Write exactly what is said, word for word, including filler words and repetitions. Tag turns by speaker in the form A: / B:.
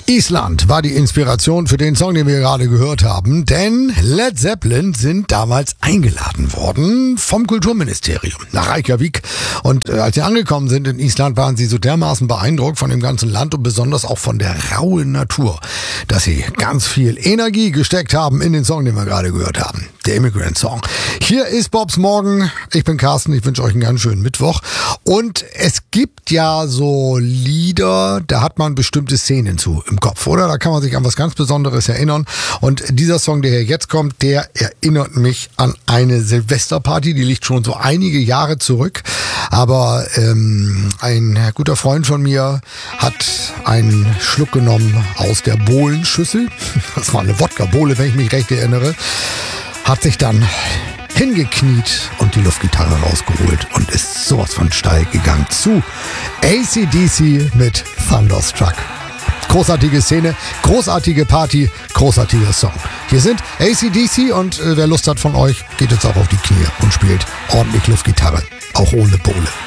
A: Island war die Inspiration für den Song, den wir gerade gehört haben, denn Led Zeppelin sind damals eingeladen worden vom Kulturministerium nach Reykjavik. Und äh, als sie angekommen sind in Island, waren sie so dermaßen beeindruckt von dem ganzen Land und besonders auch von der rauen Natur, dass sie ganz viel Energie gesteckt haben in den Song, den wir gerade gehört haben. Der Immigrant Song. Hier ist Bobs Morgen. Ich bin Carsten. Ich wünsche euch einen ganz schönen Mittwoch. Und es gibt ja so Lieder, da hat man bestimmte Szenen zu im Kopf, oder? Da kann man sich an was ganz Besonderes erinnern. Und dieser Song, der hier jetzt kommt, der erinnert mich an eine Silvesterparty. Die liegt schon so einige Jahre zurück. Aber ähm, ein guter Freund von mir hat einen Schluck genommen aus der Bohlenschüssel. Das war eine Wodka-Bowle, wenn ich mich recht erinnere. Hat sich dann hingekniet und die Luftgitarre rausgeholt und ist sowas von steil gegangen zu A C D C mit Thunderstruck. Großartige Szene, großartige Party, großartiger Song. Hier sind A C D C und äh, wer Lust hat von euch, geht jetzt auch auf die Knie und spielt ordentlich Luftgitarre, auch ohne Bowle.